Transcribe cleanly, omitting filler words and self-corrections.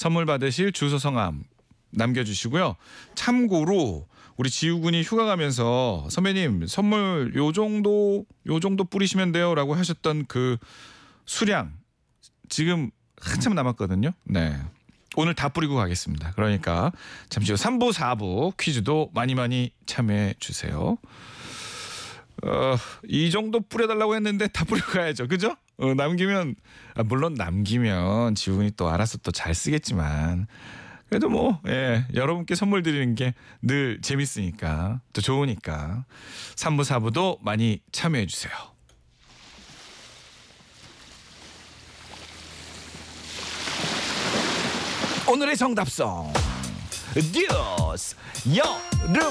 선물 받으실 주소 성함 남겨주시고요. 참고로 우리 지우군이 휴가 가면서 선배님 선물 요 정도 뿌리시면 돼요라고 하셨던 그 수량 지금 한참 남았거든요. 네. 오늘 다 뿌리고 가겠습니다. 그러니까 잠시 후 3부 4부 퀴즈도 많이 참여해 주세요. 이 정도 뿌려달라고 했는데 다 뿌리고 가야죠. 그죠? 남기면 물론 남기면 지훈이 또 알아서 또 잘 쓰겠지만 그래도 뭐 여러분께 선물 드리는 게 늘 재밌으니까 또 좋으니까 3부 4부도 많이 참여해 주세요. 오늘의 정답송 뉴스 여름